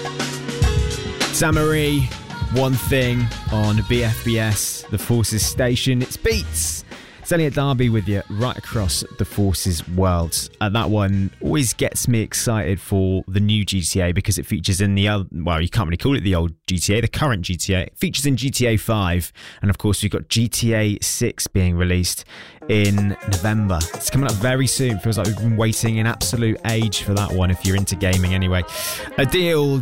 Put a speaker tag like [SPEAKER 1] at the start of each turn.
[SPEAKER 1] Samarie, One Thing on BFBS, the Forces station. It's Beats. It's Elliot Darby with you right across the Forces world. That one always gets me excited for the new GTA because it features in the other, well, you can't really call it the old GTA, the current GTA. It features in GTA 5. And of course, we've got GTA 6 being released in November. It's coming up very soon. Feels like we've been waiting an absolute age for that one if you're into gaming anyway. Adele